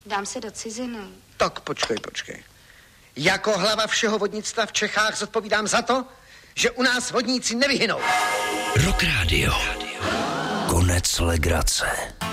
Dám se do ciziny. Tak počkej. Jako hlava všeho vodnictva v Čechách zodpovídám za to, že u nás vodníci nevyhynou. Rock Radio. Konec legrace.